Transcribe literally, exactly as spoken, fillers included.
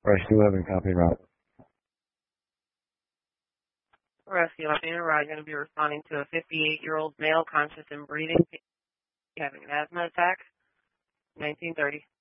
Rescue eleven, copy route. Rescue eleven, we're going to be responding to a fifty-eight-year-old male conscious and breathing having an asthma attack. nineteen thirty.